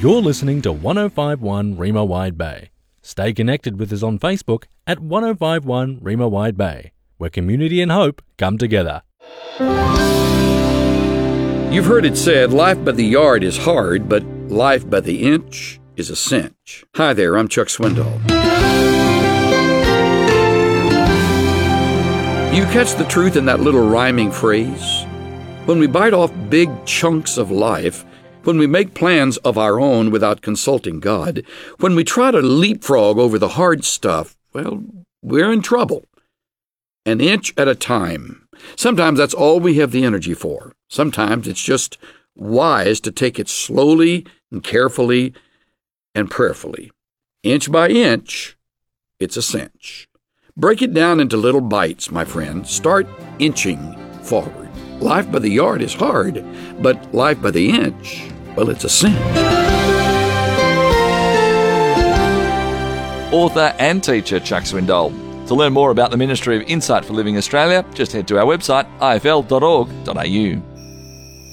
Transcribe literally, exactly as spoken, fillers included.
You're listening to one oh five point one Rima Wide Bay. Stay connected with us on Facebook at one oh five point one Rima Wide Bay, where community and hope come together. You've heard it said, life by the yard is hard, but life by the inch is a cinch. Hi there, I'm Chuck Swindoll. You catch the truth in that little rhyming phrase? When we bite off big chunks of life, when we make plans of our own without consulting God, when we try to leapfrog over the hard stuff, well, we're in trouble. An inch at a time. Sometimes that's all we have the energy for. Sometimes it's just wise to take it slowly and carefully and prayerfully. Inch by inch, it's a cinch. Break it down into little bites, my friend. Start inching forward. Life by the yard is hard, but life by the inch, well, it's a cinch. Author and teacher Chuck Swindoll. To learn more about the Ministry of Insight for Living Australia, just head to our website, I F L dot org dot A U.